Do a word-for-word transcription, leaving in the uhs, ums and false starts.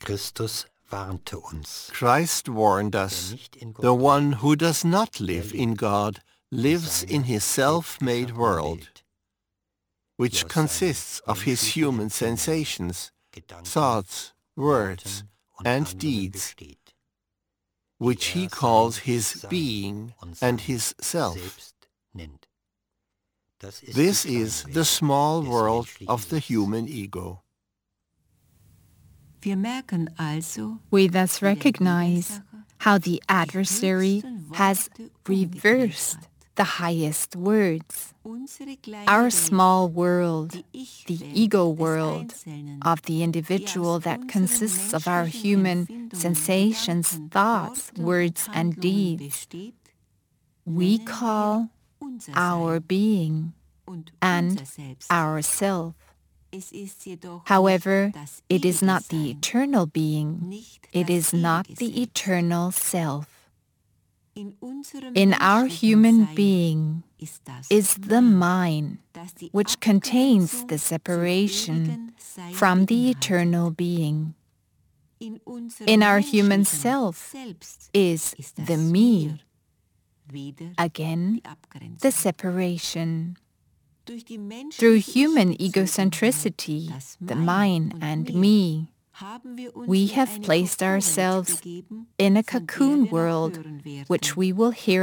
Christus warnte uns. Christ warned us, the one who does not live in God lives in his self-made world, which consists of his human sensations, thoughts, words, and deeds, which he calls his being and his self. This is the small world of the human ego. We thus recognize how the adversary has reversed the highest words. Our small world, the ego world of the individual that consists of our human sensations, thoughts, words, and deeds, we call our being and our self. However, it is not the eternal being, it is not the eternal self. In our human being is the mind, which contains the separation from the eternal being. In our human self is the me, again the separation. Through human egocentricity, the mine and me, we have placed ourselves in a cocoon world, which we will hear